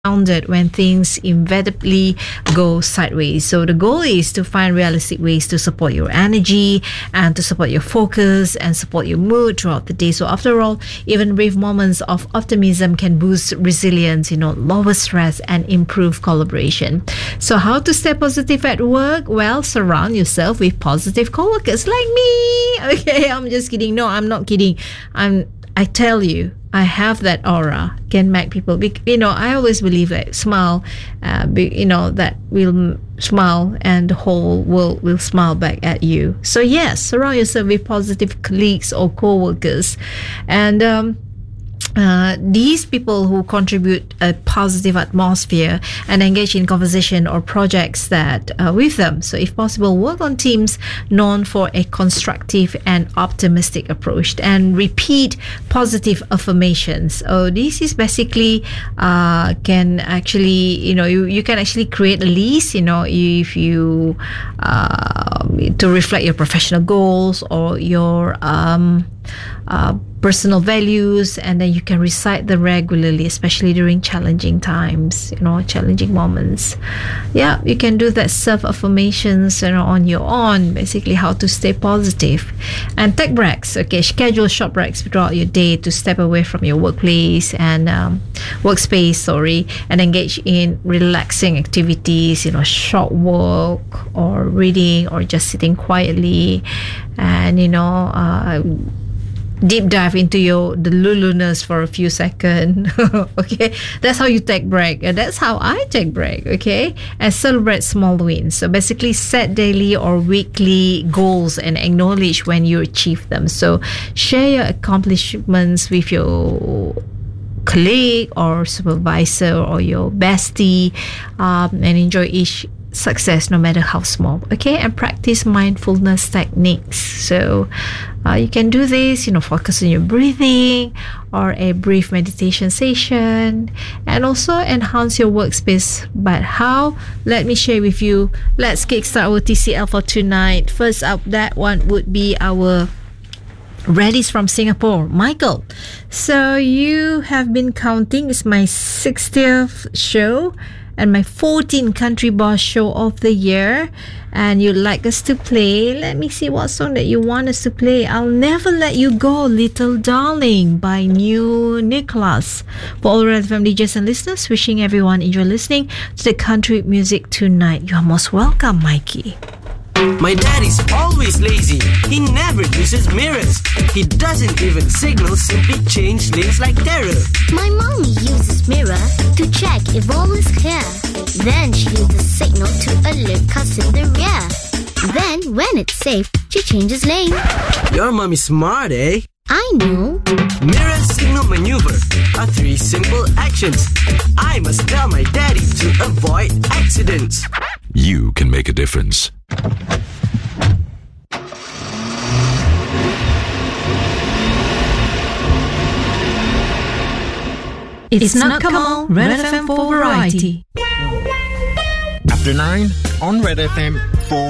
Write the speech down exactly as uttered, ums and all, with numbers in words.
grounded when things inevitably go sideways. So the goal is to find realistic ways to support your energy and to support your focus and support your mood throughout the day. So after all, even brief moments of optimism can boost resilience, you know, lower stress and improve collaboration. So how to stay positive at work? Well, surround yourself with positive coworkers like me. Okay, I'm just kidding. No, I'm not kidding. I'm I tell you, I have that aura, can make people, be, you know, I always believe that smile, uh, be, you know, that we'll smile and the whole world will smile back at you. So yes, surround yourself with positive colleagues or co-workers. And, um, Uh, these people who contribute a positive atmosphere and engage in conversation or projects that uh, with them. So if possible, work on teams known for a constructive and optimistic approach and repeat positive affirmations. Oh, this is basically uh, can actually, you know, you, you can actually create a list, you know, if you uh, to reflect your professional goals or your um, uh, personal values, and then you can recite them regularly, especially during challenging times, you know, challenging moments. Yeah, you can do that self-affirmations, you know, on your own, basically how to stay positive. And take breaks, okay, schedule short breaks throughout your day to step away from your workplace and um, workspace, sorry, and engage in relaxing activities, you know, short walk or reading or just sitting quietly and, you know, uh, deep dive into your the lulunas for a few seconds. Okay, that's how you take break, and that's how I take break. Okay, and celebrate small wins. So basically set daily or weekly goals and acknowledge when you achieve them. So share your accomplishments with your colleague or supervisor or your bestie, um, and enjoy each success no matter how small. Okay, and practice mindfulness techniques. So uh, you can do this, you know, focus on your breathing or a brief meditation session, and also enhance your workspace. But how? Let me share with you. Let's kickstart our T C L for tonight. First up, that one would be our Reddies from Singapore, Michael. So you have been counting. It's my sixtieth show and my fourteenth Country Boss show of the year, and you'd like us to play. Let me see what song that you want us to play. I'll Never Let You Go, Little Darling by New Nicholas. For all Red F M D Js and listeners, wishing everyone enjoy listening to the country music tonight. You are most welcome, Mikey. My daddy's always lazy. He never uses mirrors. He doesn't even signal, simply change lanes like terror. My mommy uses mirror to check if all is clear. Then she uses signal to alert cars in the rear. Then, when it's safe, she changes lane. Your mommy's smart, eh? I know. Mirror, signal, maneuver are three simple actions. I must tell my daddy to avoid accidents. You can make a difference. It's, it's not Come On, Red F M for Variety. After nine on Red F M for